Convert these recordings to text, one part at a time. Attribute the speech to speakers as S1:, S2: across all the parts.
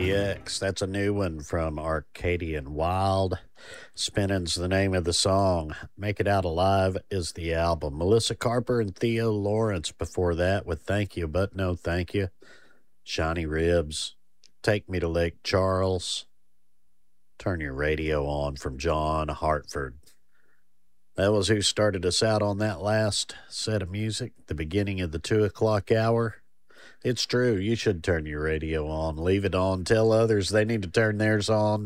S1: WDVX. That's a new one from Arcadian Wild. Spinning's the name of the song. Make It Out Alive is the album. Melissa Carper and Theo Lawrence before that with Thank You, But No Thank You. Shiny Ribs. Take Me to Lake Charles. Turn Your Radio On from John Hartford. That was who started us out on that last set of music, the beginning of the 2 o'clock hour. It's true. You should turn your radio on. Leave it on. Tell others they need to turn theirs on.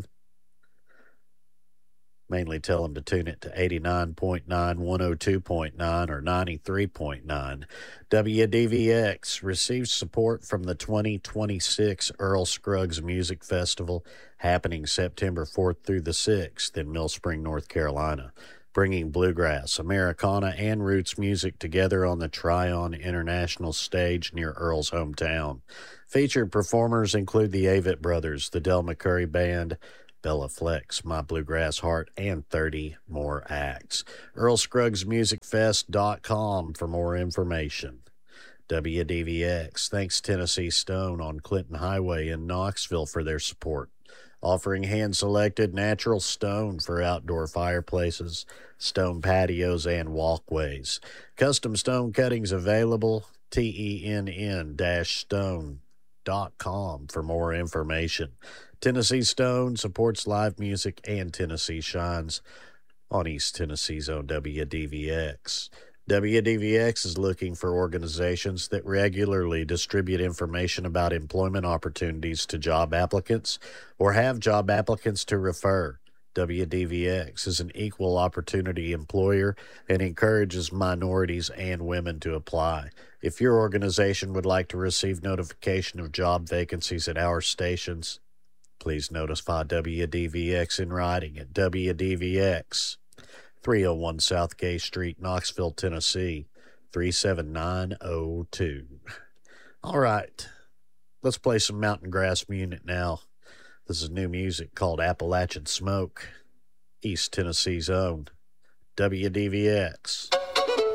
S1: Mainly tell them to tune it to 89.9, 102.9, or 93.9. WDVX receives support from the 2026 Earl Scruggs Music Festival happening September 4th through the 6th in Mill Spring, North Carolina, bringing bluegrass, Americana, and roots music together on the Tryon International Stage near Earl's hometown. Featured performers include the Avett Brothers, the Del McCurry Band, Bella Flex, My Bluegrass Heart, and 30 more acts. EarlScruggsMusicFest.com for more information. WDVX thanks Tennessee Stone on Clinton Highway in Knoxville for their support, offering hand-selected natural stone for outdoor fireplaces, stone patios, and walkways. Custom stone cuttings available, TENN-stone.com for more information. Tennessee Stone supports live music and Tennessee Shines on East Tennessee's own WDVX. WDVX is looking for organizations that regularly distribute information about employment opportunities to job applicants or have job applicants to refer. WDVX is an equal opportunity employer and encourages minorities and women to apply. If your organization would like to receive notification of job vacancies at our stations, please notify WDVX in writing at WDVX, 301 South Gay Street, Knoxville, Tennessee, 37902. All right, let's play some Mountain Grass Munit now. This is new music called Appalachian Smoke, East Tennessee's own WDVX.